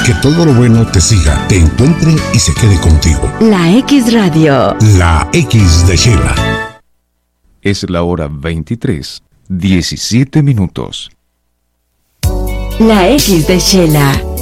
Que todo lo bueno te siga, te encuentre y se quede contigo. La X Radio. La X de Shela. Es la hora 23:17. La X de Shela.